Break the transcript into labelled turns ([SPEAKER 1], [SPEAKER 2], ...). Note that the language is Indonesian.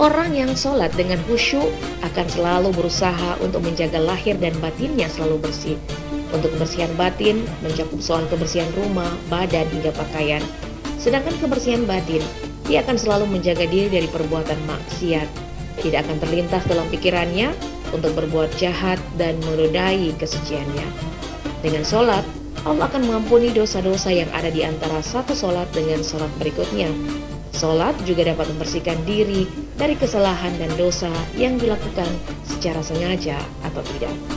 [SPEAKER 1] Orang yang sholat dengan khusyuk akan selalu berusaha untuk menjaga lahir dan batinnya selalu bersih. Untuk kebersihan batin mencakup soal kebersihan rumah, badan, hingga pakaian. Sedangkan kebersihan batin, dia akan selalu menjaga diri dari perbuatan maksiat. Tidak akan terlintas dalam pikirannya untuk berbuat jahat dan menodai kesuciannya. Dengan sholat, Allah akan mengampuni dosa-dosa yang ada di antara satu sholat dengan sholat berikutnya. Sholat juga dapat membersihkan diri dari kesalahan dan dosa yang dilakukan secara sengaja atau tidak.